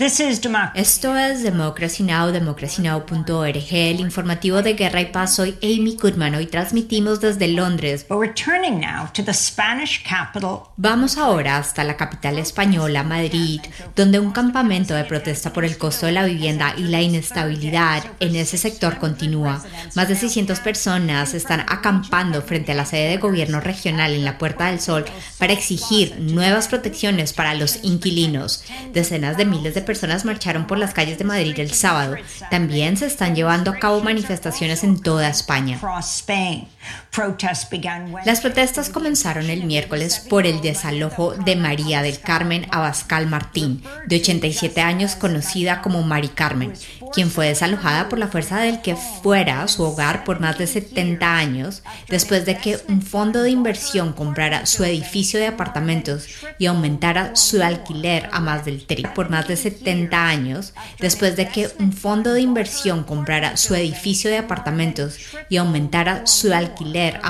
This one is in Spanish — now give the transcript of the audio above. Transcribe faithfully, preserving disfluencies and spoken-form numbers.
This is Democracy. Esto es Democracy Now!, democracy now punto org, el informativo de Guerra y Paz. Soy Amy Goodman. Hoy transmitimos desde Londres. We're returning now to the Spanish capital. Vamos ahora hasta la capital española, Madrid, donde un campamento de protesta por el costo de la vivienda y la inestabilidad en ese sector continúa. Más de seiscientas personas están acampando frente a la sede de gobierno regional en la Puerta del Sol para exigir nuevas protecciones para los inquilinos. Decenas de miles de personas marcharon por las calles de Madrid el sábado. También se están llevando a cabo manifestaciones en toda España. Las protestas comenzaron el miércoles por el desalojo de María del Carmen Abascal Martín, de ochenta y siete años, conocida como Mari Carmen, quien fue desalojada por la fuerza del que fuera su hogar por más de setenta años, después de que un fondo de inversión comprara su edificio de apartamentos y aumentara su alquiler a más del triple. Por más de setenta años, después de que un fondo de inversión comprara su edificio de apartamentos y aumentara su alquiler a